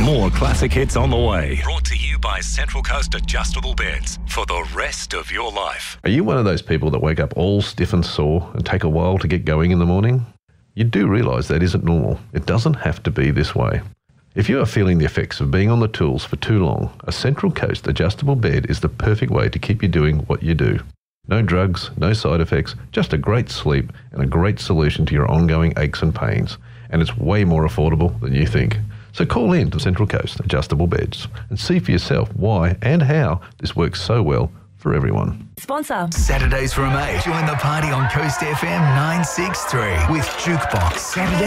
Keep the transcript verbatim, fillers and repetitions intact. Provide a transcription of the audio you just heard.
More classic hits on the way. Brought to you by Central Coast Adjustable Beds for the rest of your life. Are you one of those people that wake up all stiff and sore and take a while to get going in the morning? You do realise that isn't normal. It doesn't have to be this way. If you are feeling the effects of being on the tools for too long, a Central Coast adjustable bed is the perfect way to keep you doing what you do. No drugs, no side effects, just a great sleep and a great solution to your ongoing aches and pains. And it's way more affordable than you think. So call in to Central Coast Adjustable Beds and see for yourself why and how this works so well for everyone. Sponsor. Saturdays from eight. Join the party on Coast F M nine six three with Jukebox. Saturday.